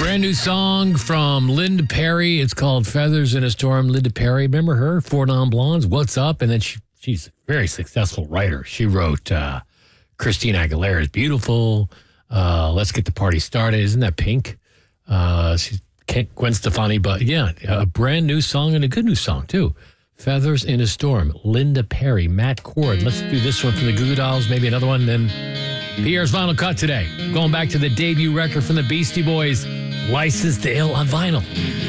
Brand new song from Linda Perry. It's called Feathers in a Storm. Linda Perry, remember her? Four Non Blondes, What's Up? And then she's a very successful writer. She wrote Christina Aguilera's Beautiful, Let's Get the Party Started. Isn't that Pink? She's Gwen Stefani, but yeah, a brand new song and a good new song, too. Feathers in a Storm, Linda Perry, Matt Cord. Let's do this one from the Goo Goo Dolls, maybe another one, then Pierre's Vinyl Cut today. Going back to the debut record from the Beastie Boys, License to Ill on vinyl.